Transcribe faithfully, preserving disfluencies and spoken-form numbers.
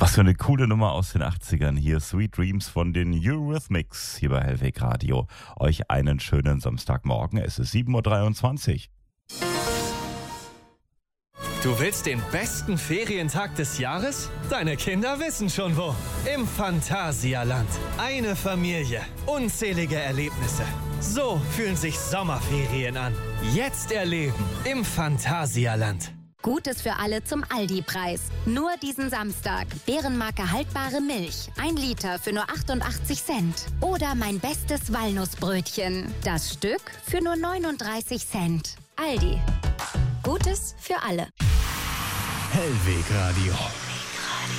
Was für eine coole Nummer aus den achtzigern. Hier Sweet Dreams von den Eurythmics hier bei Hellweg Radio. Euch einen schönen Samstagmorgen. Es ist sieben Uhr dreiundzwanzig. Du willst den besten Ferientag des Jahres? Deine Kinder wissen schon wo. Im Phantasialand. Eine Familie. Unzählige Erlebnisse. So fühlen sich Sommerferien an. Jetzt erleben im Phantasialand. Gutes für alle zum Aldi-Preis. Nur diesen Samstag. Bärenmarke haltbare Milch. Ein Liter für nur achtundachtzig Cent. Oder mein bestes Walnussbrötchen. Das Stück für nur neununddreißig Cent. Aldi. Gutes für alle. Hellweg Radio.